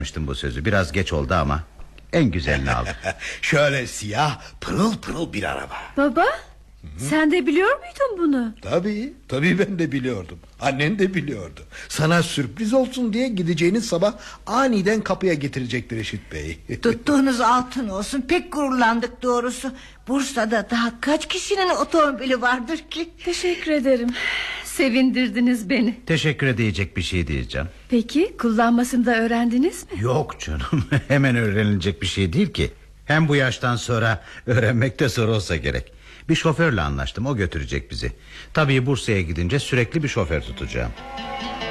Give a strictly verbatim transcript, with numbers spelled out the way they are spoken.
bu sözü. Biraz geç oldu ama en güzelini aldım. Şöyle siyah pırıl pırıl bir araba. Baba, Hı-hı. sen de biliyor muydun bunu? Tabii, tabii ben de biliyordum. Annen de biliyordu. Sana sürpriz olsun diye gideceğiniz sabah aniden kapıya getirecektir Reşit Bey. Tuttuğunuz altın olsun, pek gururlandık doğrusu. Bursa'da daha kaç kişinin otomobili vardır ki? Teşekkür ederim. Sevindirdiniz beni. Teşekkür edecek bir şey değil canım. Peki kullanmasını da öğrendiniz mi? Yok canım, hemen öğrenilecek bir şey değil ki. Hem bu yaştan sonra öğrenmek de zor olsa gerek. Bir şoförle anlaştım, o götürecek bizi. Tabii Bursa'ya gidince sürekli bir şoför tutacağım.